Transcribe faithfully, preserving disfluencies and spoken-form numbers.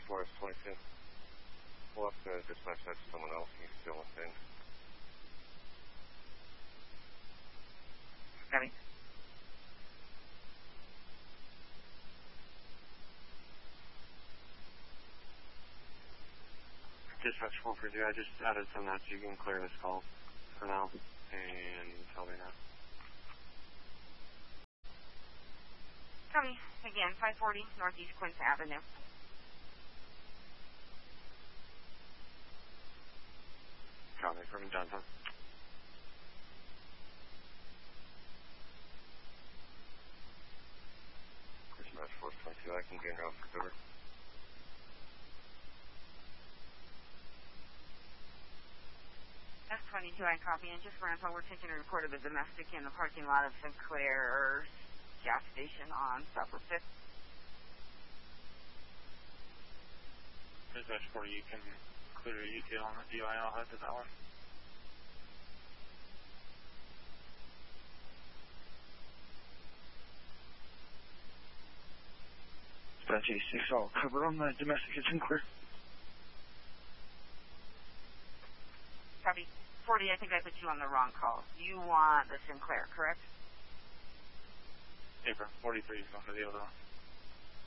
Forest twenty-two. We'll have to dispatch that to someone else. He's still within. Copy. Dispatch four four zero, I just added some notes. You can clear this call for now and tell me now. Copy. Again, five forty Northeast Quince Avenue. Copy from downtown. Dispatch four twenty-two, I can get her off for cover. S twenty-two, I copy, and just for info, we're taking a report of a domestic in the parking lot of Sinclair gas station on Southwest fifth. Dispatch forty, you can clear a U T L on the D I L head to that one. Dispatch eighty-six, I'll cover on the domestic at Sinclair. Copy. forty, I think I put you on the wrong call. You want the Sinclair, correct? Paper, forty-three is going to the other one.